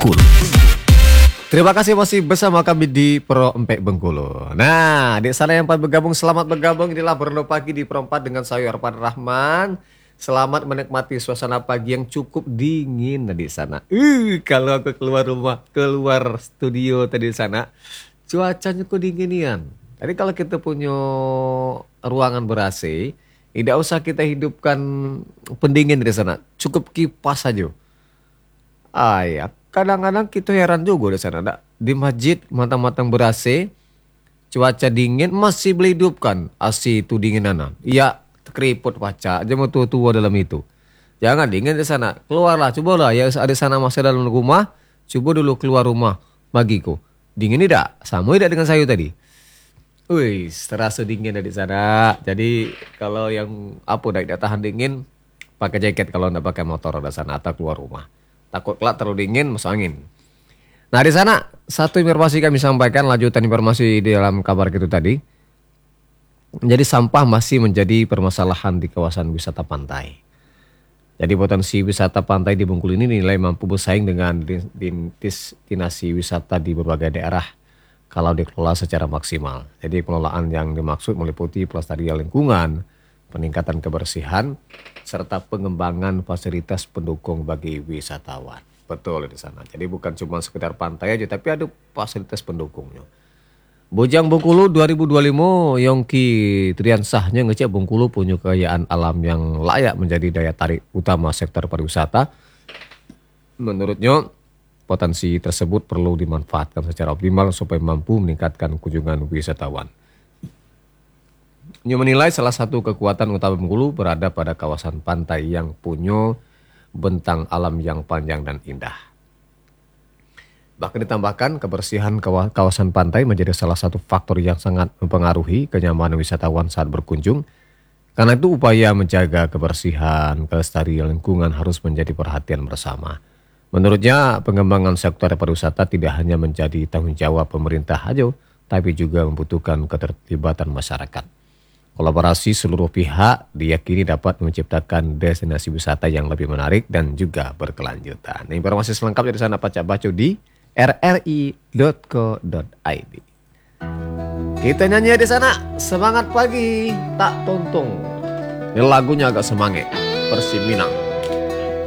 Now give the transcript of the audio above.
Bengkulu. Terima kasih masih bersama kami di Pro Empek Bengkulu. Nah, di sana yang bergabung, selamat bergabung. Inilah Berno Pagi di Pro 4 dengan saya Irfan Rahman. Selamat menikmati suasana pagi yang cukup dingin di sana. Kalau aku keluar studio tadi di sana, cuacanya kok dinginian. Tadi kalau kita punya ruangan ber-AC, tidak usah kita hidupkan pendingin di sana, cukup kipas saja. Ya, kadang-kadang kita heran juga di sana. Di masjid matang-matang ber-AC, cuaca dingin masih boleh hidupkan AC itu dinginan. Iya, keriput paca, jangan tua-tua dalam itu. Jangan dingin di sana. Keluarlah, cobalah ya ada sana masih dalam rumah, coba dulu keluar rumah bagiku. Dingin tidak? Sama tidak dengan saya tadi? Wih, terasa dingin di sana. Jadi kalau yang tidak tahan dingin, pakai jaket kalau tidak pakai motor di sana atau keluar rumah. Takut kelak terlalu dingin masuk angin. Nah di sana satu informasi kami sampaikan, lanjutan informasi di dalam kabar kita tadi. Jadi sampah masih menjadi permasalahan di kawasan wisata pantai. Jadi potensi wisata pantai di Bengkulu ini nilai mampu bersaing dengan destinasi wisata di berbagai daerah kalau dikelola secara maksimal. Jadi pengelolaan yang dimaksud meliputi pelestarian lingkungan, peningkatan kebersihan, serta pengembangan fasilitas pendukung bagi wisatawan. Betul di sana. Jadi bukan cuma sekedar pantai aja, tapi ada fasilitas pendukungnya. Bojang Bengkulu 2025, Yongki Triansahnya ngecek Bengkulu punya kekayaan alam yang layak menjadi daya tarik utama sektor pariwisata. Menurutnya, potensi tersebut perlu dimanfaatkan secara optimal supaya mampu meningkatkan kunjungan wisatawan. Dia menilai salah satu kekuatan utama Bengkulu berada pada kawasan pantai yang punya bentang alam yang panjang dan indah. Bahkan ditambahkan kebersihan kawasan pantai menjadi salah satu faktor yang sangat mempengaruhi kenyamanan wisatawan saat berkunjung. Karena itu upaya menjaga kebersihan, kelestarian lingkungan harus menjadi perhatian bersama. Menurutnya pengembangan sektor pariwisata tidak hanya menjadi tanggung jawab pemerintah saja, tapi juga membutuhkan keterlibatan masyarakat. Kolaborasi seluruh pihak diyakini dapat menciptakan destinasi wisata yang lebih menarik dan juga berkelanjutan. Informasi selengkapnya di sana baca di rri.co.id. Kita nyanyi di sana, semangat pagi tak tuntung. Ini lagunya agak semangat, Persib Minang.